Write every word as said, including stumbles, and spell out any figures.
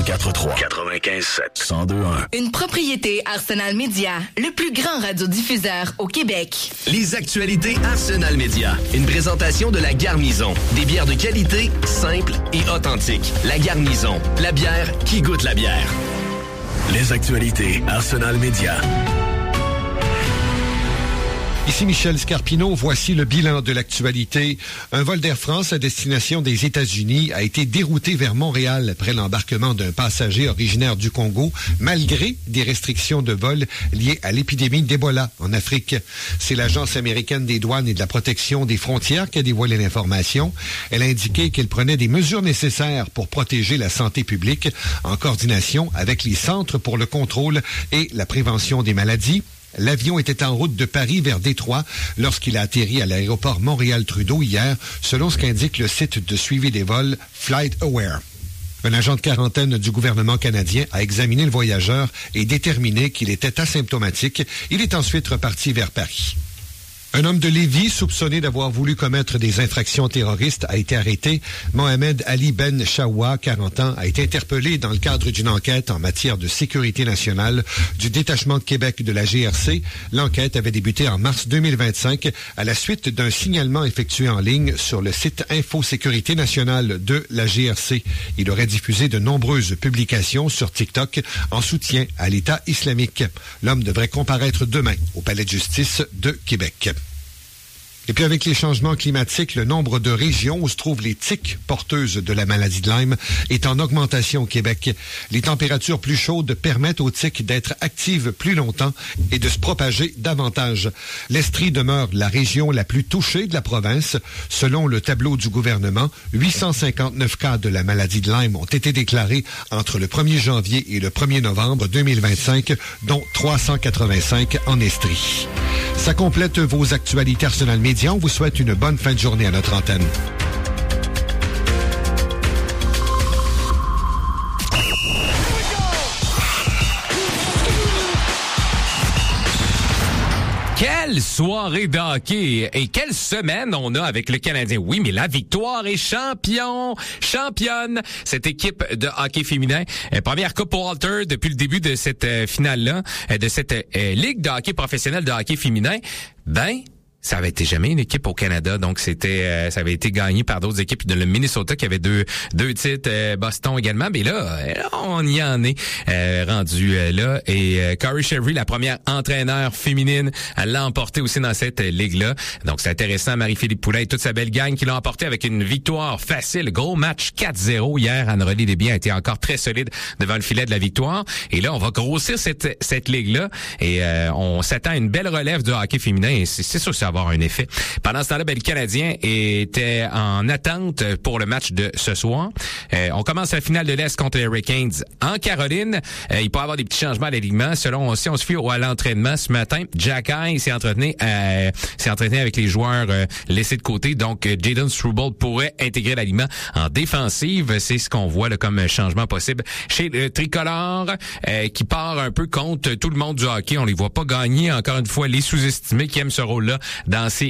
quatre trois, quatre-vingt-quinze sept, cent deux un. Une propriété Arsenal Media, le plus grand radiodiffuseur au Québec. Les actualités Arsenal Media. Une présentation de La Garnison. Des bières de qualité, simples et authentiques. La Garnison, la bière qui goûte la bière. Les actualités Arsenal Media. Ici Michel Scarpino, voici le bilan de l'actualité. Un vol d'Air France à destination des États-Unis a été dérouté vers Montréal après l'embarquement d'un passager originaire du Congo, malgré des restrictions de vol liées à l'épidémie d'Ebola en Afrique. C'est l'Agence américaine des douanes et de la protection des frontières qui a dévoilé l'information. Elle a indiqué qu'elle prenait des mesures nécessaires pour protéger la santé publique en coordination avec les Centres pour le contrôle et la prévention des maladies. L'avion était en route de Paris vers Détroit lorsqu'il a atterri à l'aéroport Montréal-Trudeau hier, selon ce qu'indique le site de suivi des vols FlightAware. Un agent de quarantaine du gouvernement canadien a examiné le voyageur et déterminé qu'il était asymptomatique. Il est ensuite reparti vers Paris. Un homme de Lévis, soupçonné d'avoir voulu commettre des infractions terroristes, a été arrêté. Mohamed Ali Ben Chawa, quarante ans, a été interpellé dans le cadre d'une enquête en matière de sécurité nationale du détachement de Québec de la G R C. L'enquête avait débuté en mars deux mille vingt-cinq à la suite d'un signalement effectué en ligne sur le site Info Sécurité nationale de la G R C. Il aurait diffusé de nombreuses publications sur TikTok en soutien à l'État islamique. L'homme devrait comparaître demain au Palais de justice de Québec. Et puis avec les changements climatiques, le nombre de régions où se trouvent les tiques porteuses de la maladie de Lyme est en augmentation au Québec. Les températures plus chaudes permettent aux tiques d'être actives plus longtemps et de se propager davantage. L'Estrie demeure la région la plus touchée de la province. Selon le tableau du gouvernement, huit cent cinquante-neuf cas de la maladie de Lyme ont été déclarés entre le premier janvier et le premier novembre deux mille vingt-cinq, dont trois cent quatre-vingt-cinq en Estrie. Ça complète vos actualités Arsenal Media. On vous souhaite une bonne fin de journée à notre antenne. Quelle soirée de hockey et quelle semaine on a avec le Canadien. Oui, mais la victoire est champion, championne. Cette équipe de hockey féminin, euh, première Coupe Walter depuis le début de cette euh, finale-là, euh, de cette euh, ligue de hockey professionnel de hockey féminin. Ben, ça avait été jamais une équipe au Canada, donc c'était, euh, ça avait été gagné par d'autres équipes de le Minnesota qui avait deux deux titres, euh, Boston également. Mais là, là, on y en est euh, rendu euh, là. Et euh, Corey Chevry, la première entraîneur féminine, elle l'a emporté aussi dans cette euh, ligue-là. Donc c'est intéressant, Marie-Philippe Poulin et toute sa belle gang qui l'ont emporté avec une victoire facile. Gros match quatre zéro hier. Anne-Renée Desbiens a été encore très solide devant le filet de la victoire. Et là, on va grossir cette cette ligue-là et euh, on s'attend à une belle relève de hockey féminin. Et c'est, c'est sûr que ça va avoir un effet. Pendant ce temps-là, ben, le Canadien était en attente pour le match de ce soir. Euh, on commence la finale de l'Est contre les Hurricanes en Caroline. Euh, il peut y avoir des petits changements à l'alignement. Selon, si on se fie à l'entraînement ce matin, Jack Eye s'est entraîné, euh, s'est entraîné avec les joueurs euh, laissés de côté. Donc, euh, Jayden Struble pourrait intégrer l'alignement en défensive. C'est ce qu'on voit là, comme changement possible chez le tricolore euh, qui part un peu contre tout le monde du hockey. On les voit pas gagner. Encore une fois, les sous-estimés qui aiment ce rôle-là dans ces